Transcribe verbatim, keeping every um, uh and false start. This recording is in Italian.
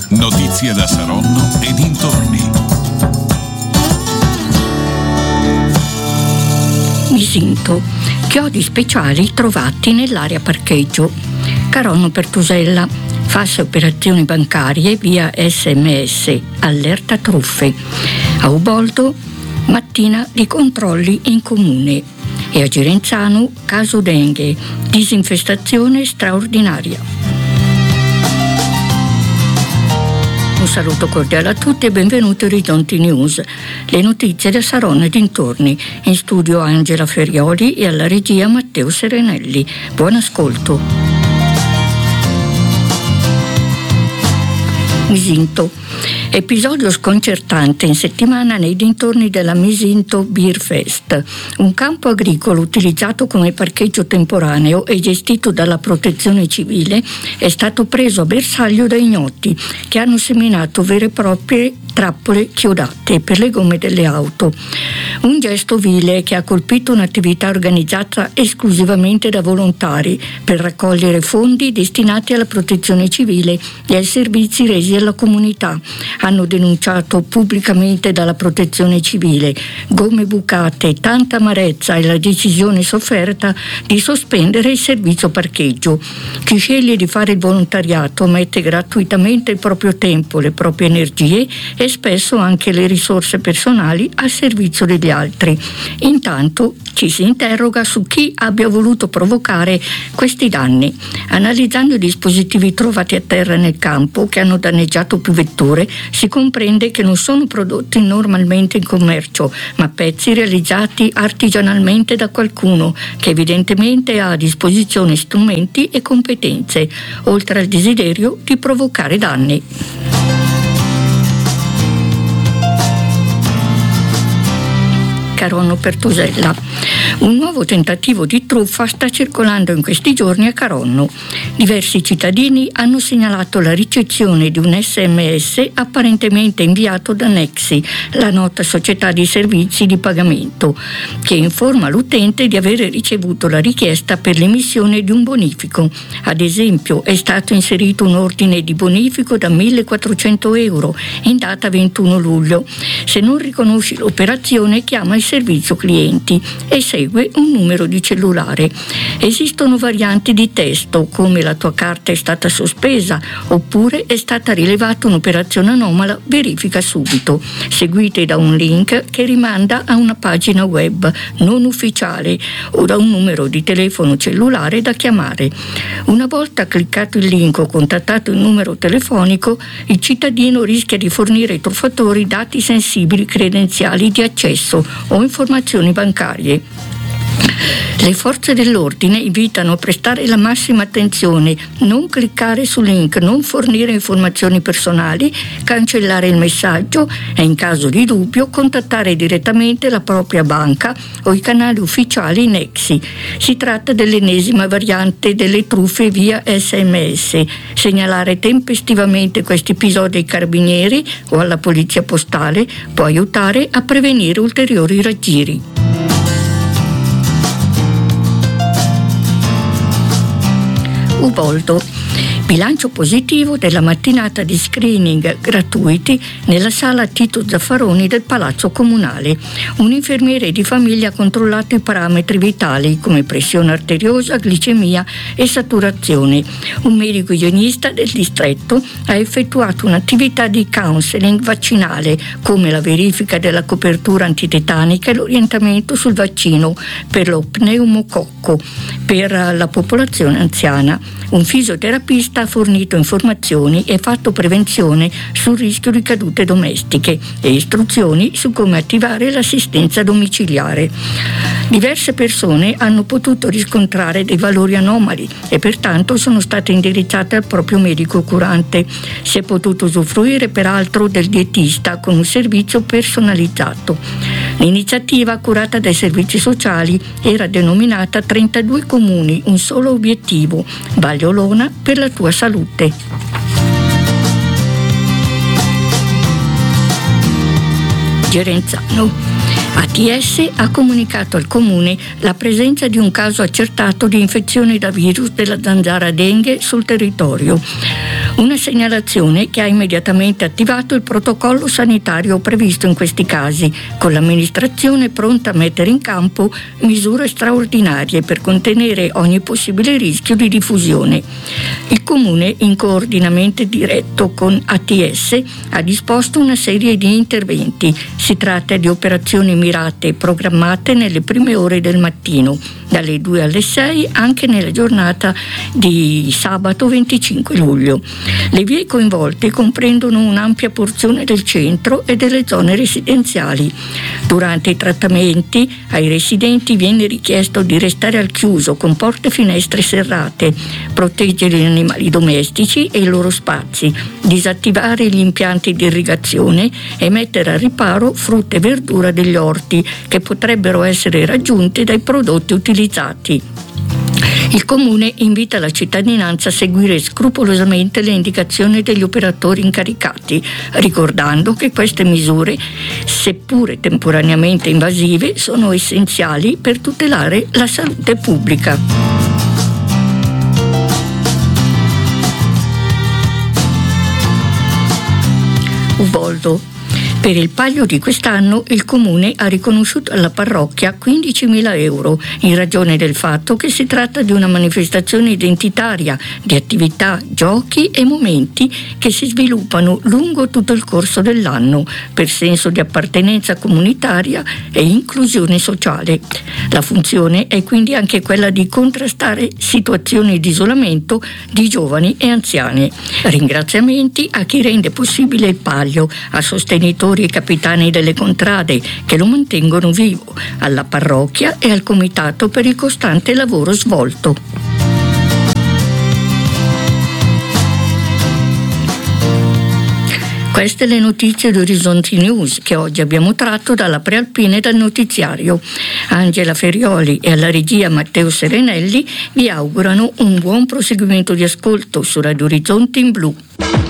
Notizie da Saronno e dintorni. Misinto. Chiodi speciali trovati nell'area parcheggio. Caronno Pertusella. False operazioni bancarie via S M S. Allerta truffe. A Uboldo. Mattina di controlli in comune. E a Girenzano caso dengue. Disinfestazione straordinaria. Un saluto cordiale a tutti e benvenuti a Orizzonti News. Le notizie da Saronno e dintorni. In studio Angela Ferioli e alla regia Matteo Serenelli. Buon ascolto. Misinto. Episodio sconcertante in settimana nei dintorni della Misinto Beer Fest. Un campo agricolo utilizzato come parcheggio temporaneo e gestito dalla Protezione Civile è stato preso a bersaglio da ignoti che hanno seminato vere e proprie trappole chiodate per le gomme delle auto. Un gesto vile che ha colpito un'attività organizzata esclusivamente da volontari per raccogliere fondi destinati alla protezione civile e ai servizi resi alla comunità. Hanno denunciato pubblicamente dalla protezione civile gomme bucate, tanta amarezza e la decisione sofferta di sospendere il servizio parcheggio. Chi sceglie di fare il volontariato mette gratuitamente il proprio tempo, le proprie energie e spesso anche le risorse personali al servizio degli altri. Intanto ci si interroga su chi abbia voluto provocare questi danni. Analizzando i dispositivi trovati a terra nel campo che hanno danneggiato più vetture, si comprende che non sono prodotti normalmente in commercio, ma pezzi realizzati artigianalmente da qualcuno che evidentemente ha a disposizione strumenti e competenze, oltre al desiderio di provocare danni. Caronno Pertusella. Un nuovo tentativo di truffa sta circolando in questi giorni a Caronno. Diversi cittadini hanno segnalato la ricezione di un S M S apparentemente inviato da Nexi, la nota società di servizi di pagamento, che informa l'utente di avere ricevuto la richiesta per l'emissione di un bonifico. Ad esempio, è stato inserito un ordine di bonifico da millequattrocento euro in data ventuno luglio. Se non riconosci l'operazione, chiama il servizio clienti e segue un numero di cellulare. Esistono varianti di testo come la tua carta è stata sospesa oppure è stata rilevata un'operazione anomala, verifica subito, seguite da un link che rimanda a una pagina web non ufficiale o da un numero di telefono cellulare da chiamare. Una volta cliccato il link o contattato il numero telefonico, il cittadino rischia di fornire ai truffatori dati sensibili, credenziali di accesso o informazioni bancarie. Le forze dell'ordine invitano a prestare la massima attenzione, non cliccare su link, non fornire informazioni personali, cancellare il messaggio e in caso di dubbio contattare direttamente la propria banca o i canali ufficiali Nexi. Si tratta dell'ennesima variante delle truffe via S M S. Segnalare tempestivamente questi episodi ai carabinieri o alla polizia postale può aiutare a prevenire ulteriori raggiri. Uboldo. Bilancio positivo della mattinata di screening gratuiti nella sala Tito Zaffaroni del Palazzo Comunale. Un infermiere di famiglia ha controllato i parametri vitali come pressione arteriosa, glicemia e saturazione. Un medico igienista del distretto ha effettuato un'attività di counseling vaccinale come la verifica della copertura antitetanica e l'orientamento sul vaccino per lo pneumococco per la popolazione anziana. Un fisioterapista ha fornito informazioni e fatto prevenzione sul rischio di cadute domestiche e istruzioni su come attivare l'assistenza domiciliare. Diverse persone hanno potuto riscontrare dei valori anomali e pertanto sono state indirizzate al proprio medico curante. Si è potuto usufruire peraltro del dietista con un servizio personalizzato. L'iniziativa, curata dai servizi sociali, era denominata trentadue comuni, un solo obiettivo: Valle Olona per la tua salute. Girenzano. A T S ha comunicato al comune la presenza di un caso accertato di infezione da virus della zanzara dengue sul territorio. Una segnalazione che ha immediatamente attivato il protocollo sanitario previsto in questi casi, con l'amministrazione pronta a mettere in campo misure straordinarie per contenere ogni possibile rischio di diffusione. Il Comune, in coordinamento diretto con A T S, ha disposto una serie di interventi. Si tratta di operazioni mirate e programmate nelle prime ore del mattino, dalle due alle sei, anche nella giornata di sabato venticinque luglio. Le vie coinvolte comprendono un'ampia porzione del centro e delle zone residenziali. Durante i trattamenti ai residenti viene richiesto di restare al chiuso con porte e finestre serrate, proteggere gli animali domestici e i loro spazi, disattivare gli impianti di irrigazione e mettere a riparo frutta e verdura degli orti che potrebbero essere raggiunti dai prodotti utilizzati. Il Comune invita la cittadinanza a seguire scrupolosamente le indicazioni degli operatori incaricati, ricordando che queste misure, seppure temporaneamente invasive, sono essenziali per tutelare la salute pubblica. Uboldo. Per il Palio di quest'anno il Comune ha riconosciuto alla parrocchia quindicimila euro in ragione del fatto che si tratta di una manifestazione identitaria di attività, giochi e momenti che si sviluppano lungo tutto il corso dell'anno per senso di appartenenza comunitaria e inclusione sociale. La funzione è quindi anche quella di contrastare situazioni di isolamento di giovani e anziani. Ringraziamenti a chi rende possibile il Palio, a sostenitori e capitani delle contrade che lo mantengono vivo, alla parrocchia e al comitato per il costante lavoro svolto. Queste le notizie di Orizzonti News che oggi abbiamo tratto dalla Prealpina e dal notiziario. Angela Ferioli e alla regia Matteo Serenelli vi augurano un buon proseguimento di ascolto su Radio Orizzonti in Blu.